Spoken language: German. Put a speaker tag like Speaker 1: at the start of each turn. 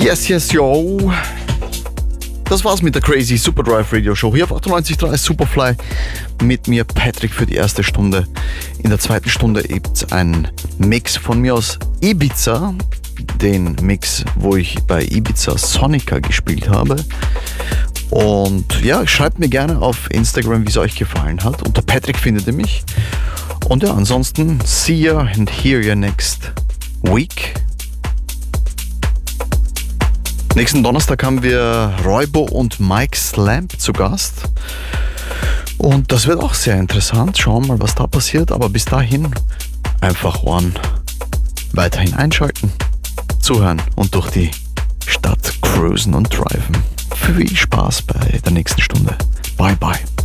Speaker 1: Yes, yes, yo. Das war's mit der Crazy Super Drive Radio Show hier auf 98.3 Superfly. Mit mir Patrick für die erste Stunde. In der zweiten Stunde gibt's einen Mix von mir aus Ibiza. Den Mix, wo ich bei Ibiza Sonica gespielt habe. Und ja, schreibt mir gerne auf Instagram, wie es euch gefallen hat. Unter Patrick findet ihr mich. Und ja, ansonsten see you and hear you next week. Nächsten Donnerstag haben wir Roybo und Mike Slamp zu Gast. Und das wird auch sehr interessant. Schauen wir mal, was da passiert. Aber bis dahin einfach Ohren weiterhin einschalten, zuhören und durch die Stadt cruisen und driven. Viel Spaß bei der nächsten Stunde. Bye, bye.